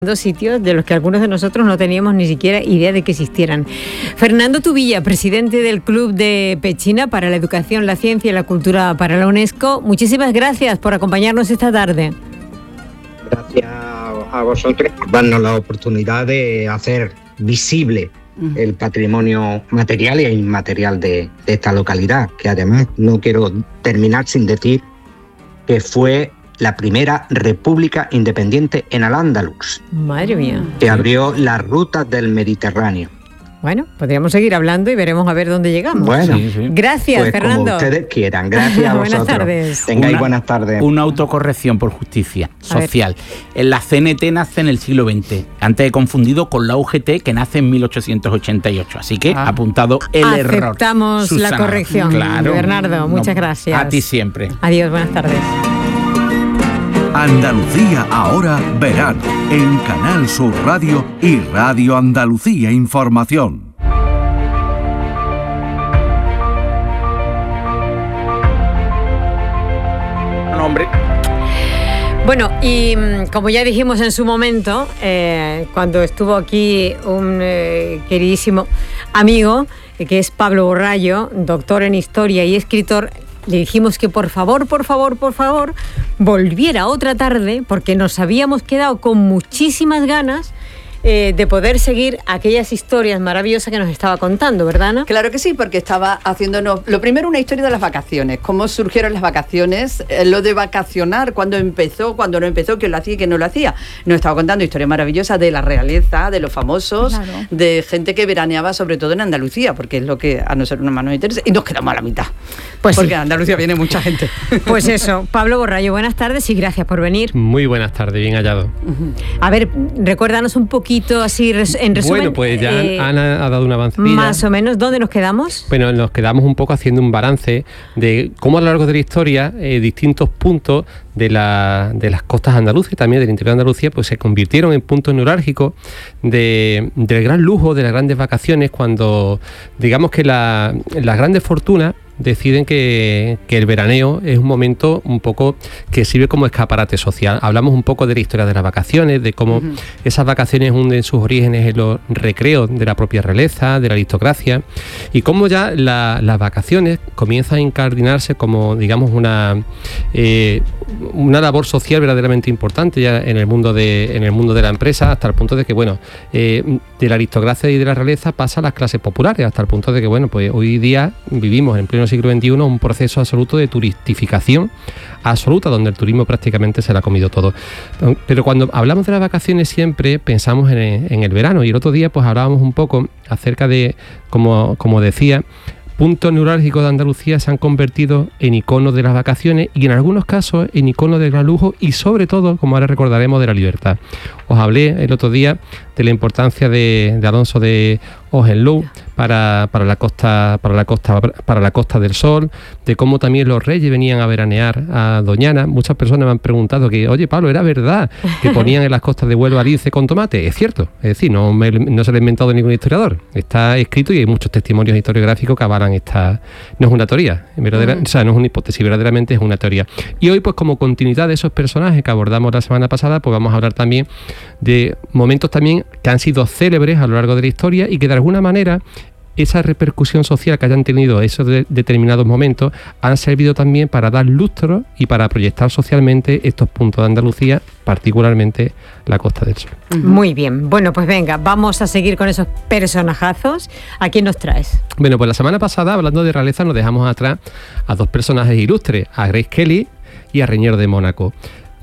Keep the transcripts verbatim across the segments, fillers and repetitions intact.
dos sitios de los que algunos de nosotros no teníamos ni siquiera idea de que existieran. Fernando Tubilla, presidente del Club de Pechina para la Educación, la Ciencia y la Cultura para la UNESCO, muchísimas gracias por acompañarnos esta tarde. Gracias a vosotros por darnos la oportunidad de hacer visible el patrimonio material e inmaterial de, de esta localidad, que además no quiero terminar sin decir que fue la primera república independiente en Al-Ándalus. Madre mía. Que abrió las rutas del Mediterráneo. Bueno, podríamos seguir hablando y veremos a ver dónde llegamos. Bueno, sí, sí. Gracias, pues Fernando. Como ustedes quieran. Gracias a vosotros. Buenas tardes. Tengáis una, buenas tardes. Una autocorrección por justicia social. La C N T nace en el siglo veinte, antes he confundido con la U G T, que nace en mil ochocientos ochenta y ocho. Así que, ah. apuntado el Aceptamos error. Aceptamos la corrección. Claro. Bernardo, muchas no, gracias. A ti siempre. Adiós, buenas tardes. Andalucía ahora verano, en Canal Sur Radio y Radio Andalucía Información. Nombre. Bueno, y como ya dijimos en su momento, eh, cuando estuvo aquí un eh, queridísimo amigo, eh, que es Pablo Borrallo, doctor en Historia y escritor, le dijimos que por favor, por favor, por favor, volviera otra tarde, porque nos habíamos quedado con muchísimas ganas eh, de poder seguir aquellas historias maravillosas que nos estaba contando, ¿verdad, Ana? Claro que sí, porque estaba haciéndonos, lo primero, una historia de las vacaciones, cómo surgieron las vacaciones, eh, lo de vacacionar, cuándo empezó, cuándo no empezó, quién lo hacía y quién no lo hacía. Nos estaba contando historias maravillosas de la realeza, de los famosos, claro, de gente que veraneaba sobre todo en Andalucía, porque es lo que a nosotros más nos interesa, y nos quedamos a la mitad. Pues porque sí. En Andalucía viene mucha gente. Pues eso, Pablo Borrallo, buenas tardes y gracias por venir. Muy buenas tardes, bien hallado. Uh-huh. A ver, recuérdanos un poquito así en resumen. Bueno, pues ya eh, Ana ha dado un avance. Más o menos, ¿dónde nos quedamos? Bueno, nos quedamos un poco haciendo un balance de cómo a lo largo de la historia eh, distintos puntos de, la, de las costas andaluzas y también del interior de Andalucía pues se convirtieron en puntos neurálgicos de, del gran lujo, de las grandes vacaciones, cuando digamos que la, las grandes fortunas deciden que, que el veraneo es un momento un poco que sirve como escaparate social. Hablamos un poco de la historia de las vacaciones, de cómo uh-huh. esas vacaciones hunden sus orígenes en los recreos de la propia realeza, de la aristocracia, y cómo ya la, las vacaciones comienzan a incardinarse como, digamos, una eh, una labor social verdaderamente importante ya en el mundo de en el mundo de la empresa, hasta el punto de que, bueno, eh, de la aristocracia y de la realeza pasa a las clases populares, hasta el punto de que, bueno, pues hoy día vivimos en pleno siglo veintiuno un proceso absoluto de turistificación absoluta, donde el turismo prácticamente se lo ha comido todo. Pero cuando hablamos de las vacaciones siempre pensamos en el, en el verano, y el otro día pues hablábamos un poco acerca de, como, como decía, puntos neurálgicos de Andalucía se han convertido en iconos de las vacaciones y en algunos casos en iconos del gran lujo y sobre todo, como ahora recordaremos, de la libertad. Os hablé el otro día de la importancia de, de Alonso de Hohenlohe para, para la costa para la costa para la Costa del Sol, de cómo también los reyes venían a veranear a Doñana. Muchas personas me han preguntado que, oye, Pablo, ¿era verdad que ponían en las costas de Huelva lince con tomate? Es cierto, es decir, no, me, no se lo ha inventado ningún historiador, está escrito y hay muchos testimonios historiográficos que avalan esta. No es una teoría, verdadera, mm. o sea, no es una hipótesis, verdaderamente es una teoría. Y hoy, pues como continuidad de esos personajes que abordamos la semana pasada, pues vamos a hablar también de momentos también que han sido célebres a lo largo de la historia y que de alguna manera esa repercusión social que hayan tenido esos de determinados momentos han servido también para dar lustro y para proyectar socialmente estos puntos de Andalucía, particularmente la Costa del Sol. Muy bien, bueno, pues venga, vamos a seguir con esos personajazos. ¿A quién nos traes? Bueno, pues la semana pasada, hablando de realeza, nos dejamos atrás a dos personajes ilustres, a Grace Kelly y a Reñero de Mónaco.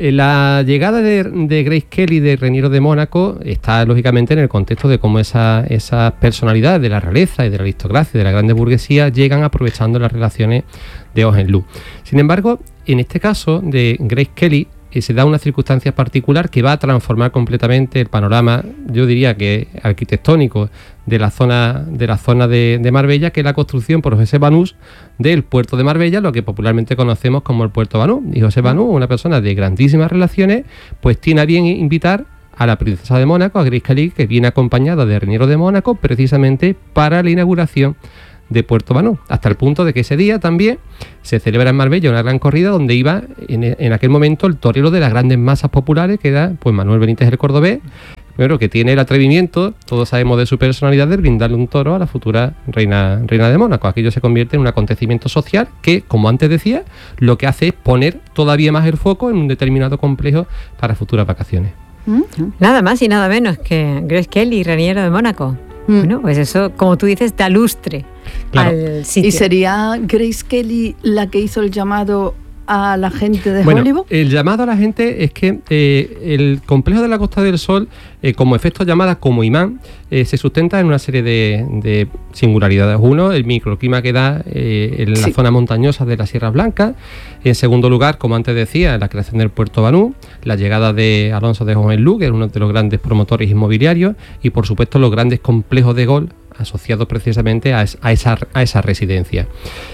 La llegada de, de Grace Kelly de Reñero de Mónaco está lógicamente en el contexto de cómo esas esa personalidades de la realeza y de la aristocracia y de la grande burguesía llegan aprovechando las relaciones de Hohenlohe. Sin embargo, en este caso de Grace Kelly eh, se da una circunstancia particular que va a transformar completamente el panorama, yo diría que arquitectónico, de la zona de la zona de, de Marbella, que es la construcción por José Banús del puerto de Marbella, lo que popularmente conocemos como el puerto Banús. Y José Banús, una persona de grandísimas relaciones, pues tiene a bien invitar a la princesa de Mónaco, a Grace Kelly, que viene acompañada de Reñero de Mónaco, precisamente para la inauguración de Puerto Banús, hasta el punto de que ese día también se celebra en Marbella una gran corrida donde iba en, en aquel momento el torero de las grandes masas populares, que era pues Manuel Benítez el Cordobés, pero que tiene el atrevimiento, todos sabemos de su personalidad, de brindarle un toro a la futura reina, reina de Mónaco. Aquello se convierte en un acontecimiento social que, como antes decía, lo que hace es poner todavía más el foco en un determinado complejo para futuras vacaciones. Mm-hmm. Nada más y nada menos que Grace Kelly, reiniero de Mónaco. Mm. Bueno, pues eso, como tú dices, da lustre claro. al sitio. ¿Y sería Grace Kelly la que hizo el llamado a la gente de bueno, Hollywood? El llamado a la gente es que eh, el complejo de la Costa del Sol, eh, como efecto llamada, como imán, eh, se sustenta en una serie de, de singularidades. Uno, el microclima que da eh, en la sí. zona montañosa de las Sierras Blancas. En segundo lugar, como antes decía, la creación del Puerto Banús, la llegada de Alonso de Hohenlohe, que es uno de los grandes promotores inmobiliarios, y por supuesto los grandes complejos de golf asociados precisamente a, es, a, esa, a esa residencia.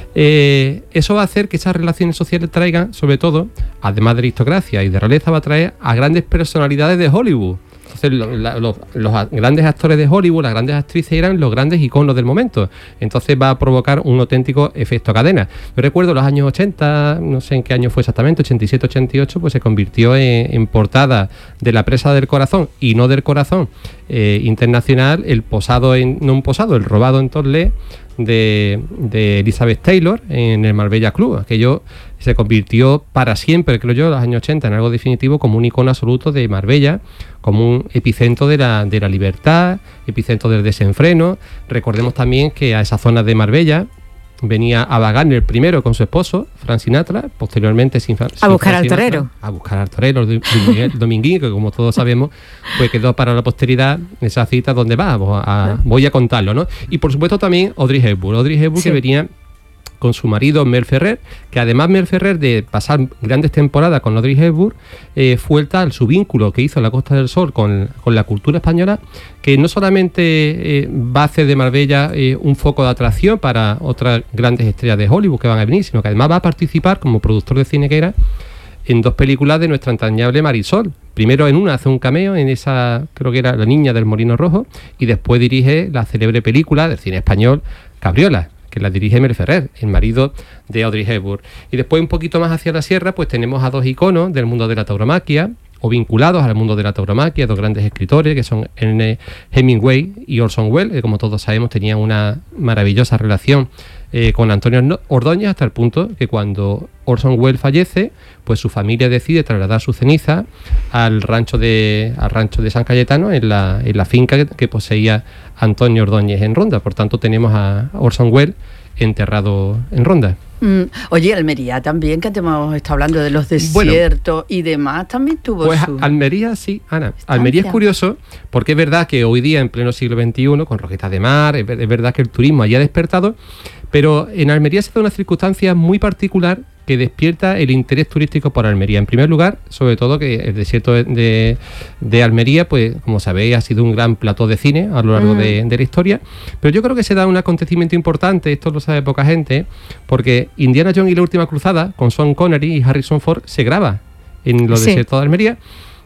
Eh, eso va a hacer que esas relaciones sociales traigan, sobre todo, además de aristocracia y de realeza, va a traer a grandes personalidades de Hollywood. Entonces, lo, la, los, los grandes actores de Hollywood, las grandes actrices eran los grandes iconos del momento. Entonces va a provocar un auténtico efecto cadena. Yo recuerdo los años ochenta, no sé en qué año fue exactamente, ochenta y siete ochenta y ocho, pues se convirtió en, en portada de la Presa del Corazón, y no del Corazón eh, internacional, el posado, en, no un posado, el robado en Torlé de, de Elizabeth Taylor en el Marbella Club. Aquello se convirtió para siempre, creo yo, en los años ochenta, en algo definitivo, como un icono absoluto de Marbella, como un epicentro de la, de la libertad, epicentro del desenfreno. Recordemos también que a esa zona de Marbella venía Ava Gardner primero con su esposo, Frank Sinatra, posteriormente sin, sin a buscar al torero. A buscar al torero, Dominguín, que como todos sabemos, pues quedó para la posteridad esa cita donde va, a, voy a contarlo, ¿no? Y por supuesto también Audrey Hepburn, Audrey Hepburn sí. que venía con su marido Mel Ferrer, que además Mel Ferrer, de pasar grandes temporadas con Audrey Hepburn, eh, fue tal su vínculo que hizo en la Costa del Sol con, con la cultura española, que no solamente eh, va a hacer de Marbella eh, un foco de atracción para otras grandes estrellas de Hollywood que van a venir, sino que además va a participar como productor de cine que era en dos películas de nuestra entrañable Marisol. Primero en una hace un cameo en esa, creo que era La Niña del Molino Rojo, y después dirige la célebre película del cine español Cabriolas, que la dirige Mel Ferrer, el marido de Audrey Hepburn. Y después, un poquito más hacia la sierra, pues tenemos a dos iconos del mundo de la tauromaquia, o vinculados al mundo de la tauromaquia, dos grandes escritores, que son Ernest Hemingway y Orson Welles, que como todos sabemos tenían una maravillosa relación eh, con Antonio Ordóñez, hasta el punto que cuando Orson Welles fallece, pues su familia decide trasladar su ceniza al rancho de al rancho de San Cayetano, en la, en la finca que, que poseía Antonio Ordóñez en Ronda. Por tanto, tenemos a Orson Welles enterrado en Ronda. Mm, oye, Almería también, que te hemos estado hablando de los desiertos bueno, y demás, también tuvo pues su... Almería, sí, Ana. Estancia. Almería es curioso, porque es verdad que hoy día, en pleno siglo veintiuno, con Roquetas de Mar, es, es verdad que el turismo haya despertado, pero en Almería se da una circunstancia muy particular que despierta el interés turístico por Almería. En primer lugar, sobre todo que el desierto de, de, de Almería, pues como sabéis, ha sido un gran plató de cine a lo largo mm. de, de la historia, pero yo creo que se da un acontecimiento importante, esto lo sabe poca gente, porque Indiana Jones y la última cruzada, con Sean Connery y Harrison Ford, se graba en los sí. desiertos de Almería.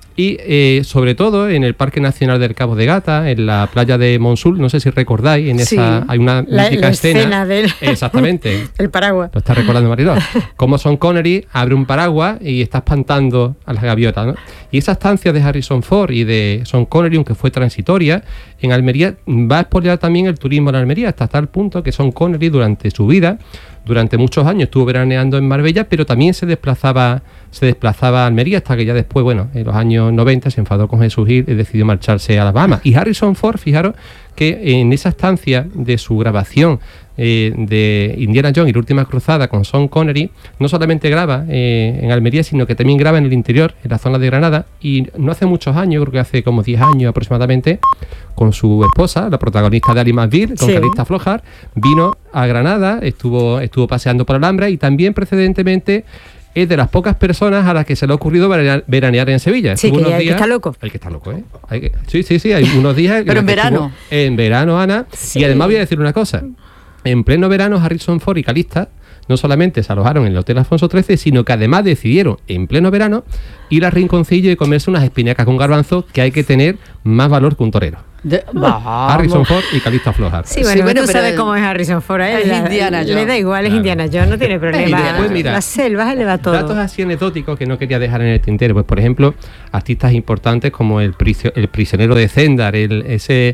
Y eh, sobre todo en el Parque Nacional del Cabo de Gata, en la playa de Monsul, no sé si recordáis, en esa sí, hay una la, mítica la escena. escena del exactamente. el paraguas. Lo está recordando Mariló. Como Sean Connery abre un paraguas y está espantando a las gaviotas, ¿no? Y esa estancia de Harrison Ford y de Sean Connery, aunque fue transitoria, en Almería va a expoliar también el turismo en Almería, hasta tal punto que Sean Connery durante su vida, durante muchos años estuvo veraneando en Marbella, pero también se desplazaba se desplazaba a Almería, hasta que ya después, bueno, en los años noventa se enfadó con Jesús Gil y decidió marcharse a las Bahamas. Y Harrison Ford, fijaros que en esa estancia de su grabación eh, de Indiana Jones y la última cruzada con Sean Connery, no solamente graba eh, en Almería, sino que también graba en el interior, en la zona de Granada, y no hace muchos años, creo que hace como diez años aproximadamente, con su esposa, la protagonista de Ali McBeal, con sí. Calista Flojar, vino a Granada, estuvo, estuvo paseando por Alhambra, y también precedentemente es de las pocas personas a las que se le ha ocurrido veranear, veranear en Sevilla. Sí, que, unos hay días, que está loco. Hay que estar loco, ¿eh? Hay que, sí, sí, sí, hay unos días... Pero en verano. En verano, Ana. Sí. Y además voy a decir una cosa. En pleno verano, Harrison Ford y Calista no solamente se alojaron en el Hotel Alfonso trece, sino que además decidieron, en pleno verano, ir a Rinconcillo y comerse unas espinacas con garbanzo, que hay que tener más valor que un torero. De, Harrison Ford y Calixto Flockhart. Sí, bueno, sí, bueno, tú pero sabes cómo es Harrison Ford. ¿eh? Es La, Indiana Jones. Le da igual, es Claro. Indiana Jones, no tiene problema. Y después, mira, Las selvas le va todo. Datos así anecdóticos que no quería dejar en el tintero. Pues, por ejemplo, artistas importantes como el, prisio, el prisionero de Zendar, el, ese,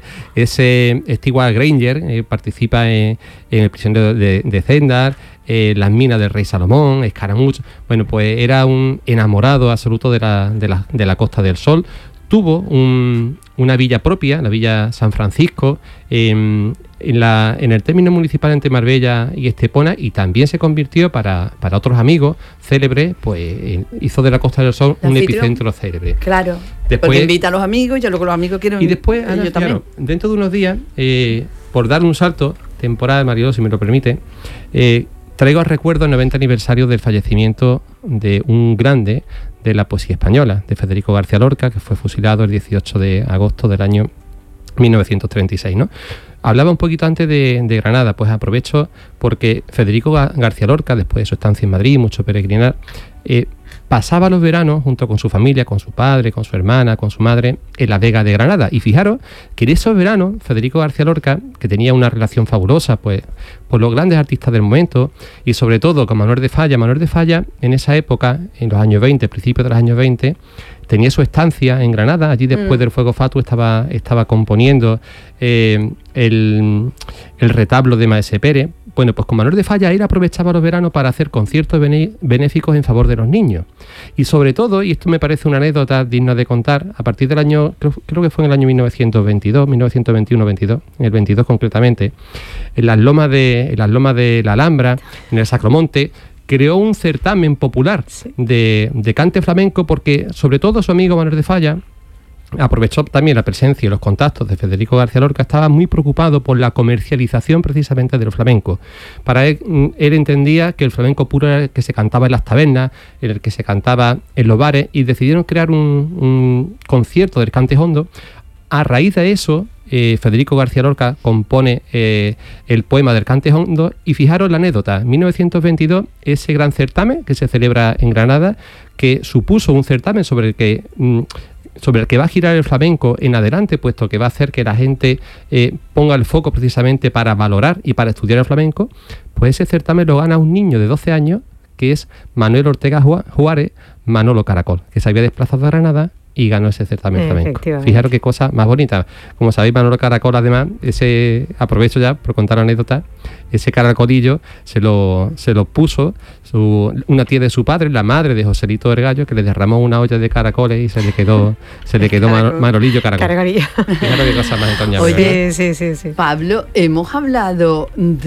ese Stewart Granger, eh, participa en, en el prisionero de, de Zendar, eh, las minas del rey Salomón, Escaramuch. Bueno, pues era un enamorado absoluto de la, de la, de la Costa del Sol. Tuvo un, una villa propia, la Villa San Francisco, eh, en, la, en el término municipal entre Marbella y Estepona, y también se convirtió para, para otros amigos célebres, pues eh, hizo de la Costa del Sol un epicentro célebre. Claro, Después, porque invita a los amigos y ya luego los amigos quieren... y después, Ana, yo también. claro, dentro de unos días, eh, por dar un salto temporal, Mariló, si me lo permite, eh, traigo al recuerdo el noventa aniversario del fallecimiento de un grande de la poesía española, de Federico García Lorca, que fue fusilado el dieciocho de agosto del año mil novecientos treinta y seis, ¿no? Hablaba un poquito antes de, de Granada, pues aprovecho porque Federico García Lorca, después de su estancia en Madrid, mucho peregrinar, eh, pasaba los veranos junto con su familia, con su padre, con su hermana, con su madre, en la Vega de Granada. Y fijaros que en esos veranos, Federico García Lorca, que tenía una relación fabulosa pues, por los grandes artistas del momento, y sobre todo con Manuel de Falla, Manuel de Falla en esa época, en los años veinte, principios de los años veinte, tenía su estancia en Granada. Allí después mm. del Fuego Fatuo estaba, estaba componiendo eh, el, el retablo de Maese Pérez. Bueno, pues con Manuel de Falla él aprovechaba los veranos para hacer conciertos benéficos en favor de los niños. Y sobre todo, y esto me parece una anécdota digna de contar, a partir del año, creo, creo que fue en el año mil novecientos veintidós, mil novecientos veintiuno veintidós, en el veintidós concretamente, en las lomas de, en las lomas de la Alhambra, en el Sacromonte, creó un certamen popular sí. de, de cante flamenco, porque sobre todo su amigo Manuel de Falla aprovechó también la presencia y los contactos de Federico García Lorca. Estaba muy preocupado por la comercialización precisamente del flamenco. Para él, él entendía que el flamenco puro era el que se cantaba en las tabernas, en el que se cantaba en los bares, y decidieron crear un, un concierto del cante hondo. A raíz de eso, eh, Federico García Lorca compone eh, el poema del cante hondo, y fijaros la anécdota, en mil novecientos veintidós, ese gran certamen que se celebra en Granada, que supuso un certamen sobre el que... Mm, sobre el que va a girar el flamenco en adelante, puesto que va a hacer que la gente eh, ponga el foco precisamente para valorar y para estudiar el flamenco, pues ese certamen lo gana un niño de doce años, que es Manuel Ortega Juárez, Manolo Caracol, que se había desplazado a Granada y ganó ese certamen flamenco. Fijaros qué cosa más bonita. Como sabéis, Manolo Caracol, además, ese aprovecho ya por contar la anécdota, ese caracolillo se lo, se lo puso su, una tía de su padre, la madre de Joselito del Gallo, que le derramó una olla de caracoles y se le quedó se le quedó Caracol. Manolillo Caracol. Caracolillo. Fijaros qué cosa más encoñable. Oye, sí, sí, sí. Pablo, hemos hablado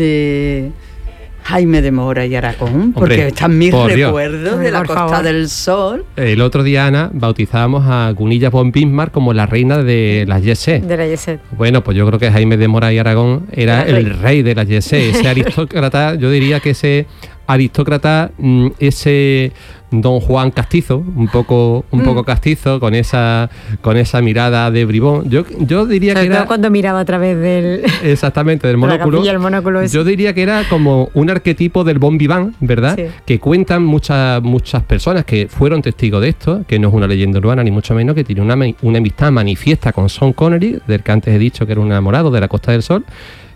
de Jaime de Mora y Aragón, porque Hombre, están mis recuerdos Dios. de la Por Costa favor. del Sol. El otro día, Ana, bautizábamos a Gunilla von Bismarck como la reina de las Yesé. De la Yeset. Bueno, pues yo creo que Jaime de Mora y Aragón era Era el rey. rey de las Yesé, ese aristócrata. Yo diría que ese aristócrata, mm, ese don Juan castizo, un poco un Mm. poco castizo, con esa con esa mirada de bribón. Yo yo diría Sobre que todo era cuando miraba a través del... exactamente del de la monóculo. capilla, el monóculo ese. Yo diría que era como un arquetipo del bon vivant, ¿verdad? Sí. Que cuentan muchas muchas personas que fueron testigos de esto, que no es una leyenda urbana ni mucho menos, que tiene una, una amistad manifiesta con Sean Connery, del que antes he dicho que era un enamorado de la Costa del Sol.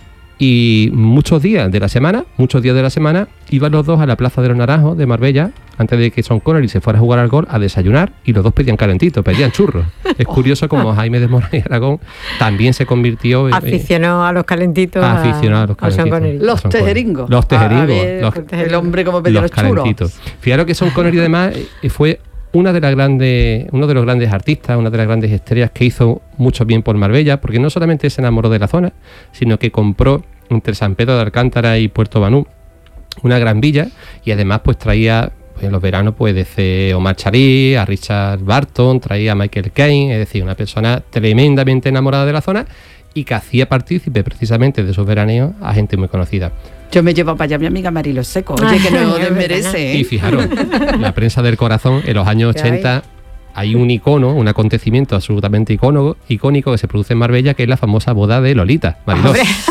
Y muchos días de la semana, muchos días de la semana, iban los dos a la Plaza de los Naranjos de Marbella, antes de que Sean Connery se fuera a jugar al golf, a desayunar, y los dos pedían calentito, pedían churros. Es curioso como Jaime de Mora y Aragón también se convirtió en... Aficionó a los calentitos. Aficionado a los a Sean calentitos. Connery. Los Sean Connery. tejeringos. Los tejeringos. A ver, los, el hombre como pedía los, los churros. calentitos. Fijaros que Sean Connery además eh, fue una de las grandes, uno de los grandes artistas, una de las grandes estrellas que hizo mucho bien por Marbella, porque no solamente se enamoró de la zona, sino que compró entre San Pedro de Alcántara y Puerto Banú una gran villa, y además pues traía pues, en los veranos pues desde Omar Sharif a Richard Barton, traía a Michael Caine, es decir, una persona tremendamente enamorada de la zona y que hacía partícipe precisamente de esos veraneos a gente muy conocida. Yo me llevo para allá a mi amiga Marilo Seco. Oye, que no desmerece, ¿eh? Y fijaros, la prensa del corazón en los años ochenta hay un icono, un acontecimiento absolutamente icónico, icónico que se produce en Marbella, que es la famosa boda de Lolita, Mariló.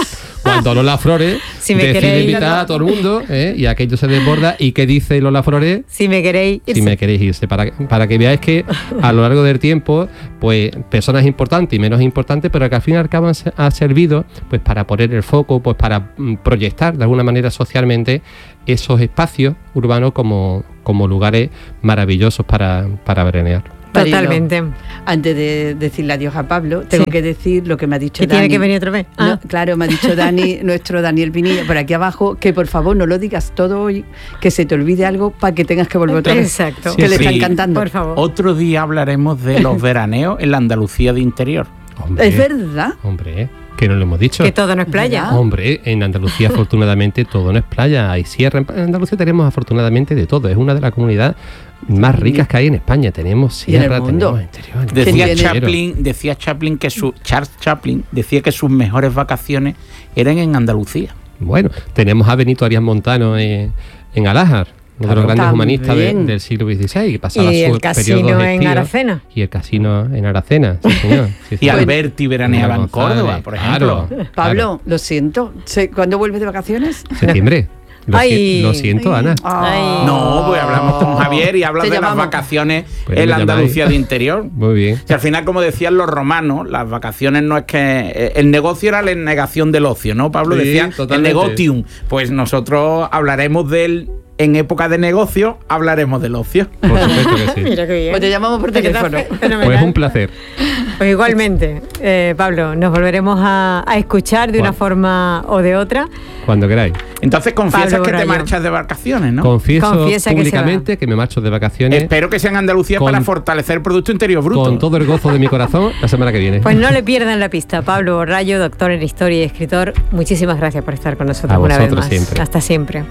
cuando Lola Flores Si me decide queréis, invitar Lola. a todo el mundo, ¿eh? y aquello se desborda. ¿Y qué dice Lola Flores? Si me queréis irse. Si me queréis irse, para, para que veáis que a lo largo del tiempo, pues personas importantes y menos importantes, pero que al fin y al cabo han, se- ha servido pues para poner el foco, pues para mm, proyectar de alguna manera socialmente esos espacios urbanos como, como lugares maravillosos para, para veranear. Marilo, Totalmente. Antes de decirle adiós a Pablo, tengo Sí. que decir lo que me ha dicho Que Dani. tiene que venir otra vez. No, Ah. claro, me ha dicho Dani, nuestro Daniel Pinilla, por aquí abajo, que por favor no lo digas todo hoy, que se te olvide algo para que tengas que volver otra vez. Exacto. Que le Sí. están cantando. Por favor. Otro día hablaremos de los veraneos en la Andalucía de interior. Hombre, Es verdad. Hombre, que no lo hemos dicho. Que todo no es playa. ¿Verdad? Hombre, en Andalucía afortunadamente todo no es playa, hay sierra. En Andalucía tenemos afortunadamente de todo, es una de las comunidades más ricas que hay en España. Tenemos Y en el sierra, mundo. tenemos interior. Decía tiene- Chaplin, decía Chaplin que su Charles Chaplin decía que sus mejores vacaciones eran en Andalucía. Bueno, tenemos a Benito Arias Montano en, en Alájar, uno de los Claro, grandes humanistas de- también. del siglo dieciséis, que pasaba Y sus el casino periodos en estivos. Aracena. Y el casino en Aracena, sí, señor. Sí, Y señor. Alberti veraneaba en González, Córdoba, por ejemplo. claro, Pablo, lo siento. Se- ¿Cuándo vuelves de vacaciones? claro. Septiembre. Lo, si- Ay. lo siento, Ana. Ah. No, pues hablamos con Javier y hablas Te de las llamamos. vacaciones Pues en la me llamáis. Andalucía de interior. Muy bien. Y al final, como decían los romanos, las vacaciones no es que... eh, El negocio era la negación del ocio, ¿no, Pablo? Sí, Decían el totalmente. negotium. Pues nosotros hablaremos del... En época de negocio, hablaremos del ocio. Por supuesto que sí. Mira qué bien. Pues te llamamos por Te queda teléfono. fe- fenomenal. Pues un placer. Pues igualmente, eh, Pablo, nos volveremos a, a escuchar de una Bueno. forma o de otra. Cuando queráis. Entonces confiesas Pablo que te Borrallo. marchas de vacaciones, ¿no? Confieso Confiesa que se públicamente que, me marcho de vacaciones Espero que sea en Andalucía Con- para fortalecer el Producto Interior Bruto. con todo el gozo de mi corazón la semana que viene. Pues no le pierdan la pista. Pablo Borrallo, doctor en Historia y escritor, muchísimas gracias por estar con nosotros A una vez vosotros más. siempre. Hasta siempre.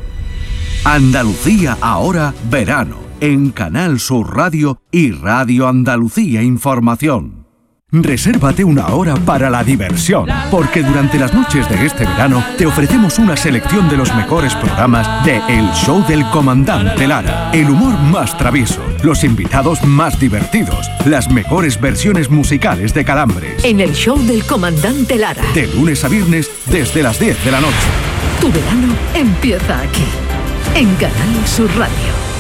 Andalucía ahora verano en Canal Sur Radio y Radio Andalucía Información. Resérvate una hora para la diversión, porque durante las noches de este verano te ofrecemos una selección de los mejores programas de El Show del Comandante Lara, el humor más travieso, los invitados más divertidos, las mejores versiones musicales de Calambres. En el show del Comandante Lara. De lunes a viernes desde las diez de la noche. Tu verano empieza aquí, en Canal Sur Radio.